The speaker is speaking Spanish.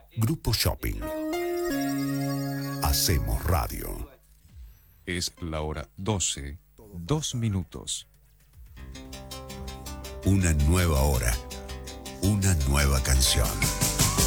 Grupo Shopping. Hacemos radio. Es la hora 12, 2 minutos. Una nueva hora. Una nueva canción.